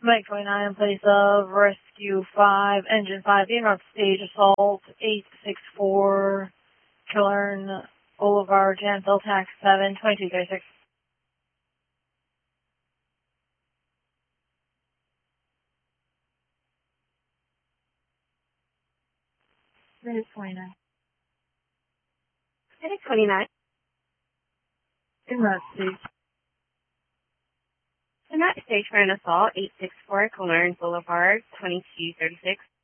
Mike 29 in place of Rescue 5, Engine 5, in upstage assault 864, Kilburn Boulevard, Jansville, tax 7, 2236. Minute 29. Minute 29. In that stage. In that stage for an assault, 864 Kilburn Boulevard, 2236.